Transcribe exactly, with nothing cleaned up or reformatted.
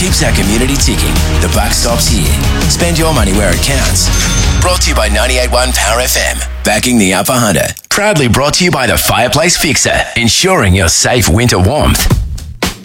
keeps our community ticking. The buck stops here. Spend your money where it counts. Brought to you by ninety-eight point one Power F M. Backing the Upper Hunter. Proudly brought to you by the Fireplace Fixer. Ensuring your safe winter warmth.